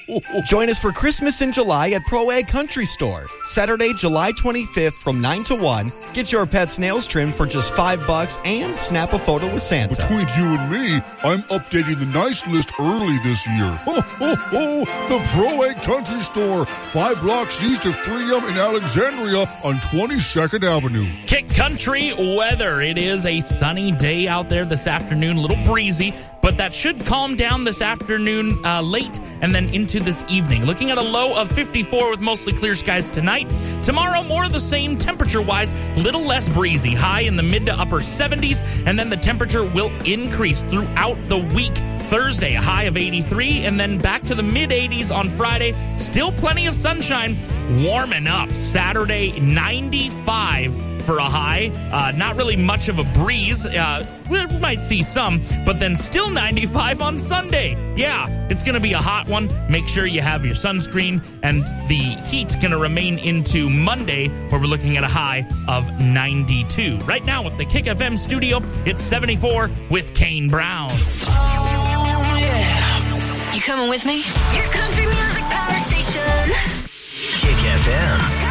Join us for Christmas in July at Pro Ag Country Store. Saturday, July 25th from 9 to 1. Get your pet's nails trimmed for just $5 and snap a photo with Santa. Between you and me, I'm updating the nice list early this year. Ho, ho, ho! The Pro Ag Country Store, 5 blocks east of 3M in Alexandria on 22nd Avenue. Kick country weather. It is a sunny day out there this afternoon, a little breezy, but that should calm down this afternoon late and then into this evening. Looking at a low of 54 with mostly clear skies tonight. Tomorrow, more of the same temperature-wise, little less breezy, high in the mid to upper 70s, and then the temperature will increase throughout the week. Thursday, a high of 83, and then back to the mid-80s on Friday. Still plenty of sunshine, warming up. Saturday, 95 for a high. Not really much of a breeze. We might see some, but then still 95 on Sunday. Yeah, it's going to be a hot one. Make sure you have your sunscreen, and the heat's going to remain into Monday, where we're looking at a high of 92. Right now, with the Kick FM studio, it's 74 with Kane Brown. Oh, yeah. You coming with me? Your country music power station. Kick FM.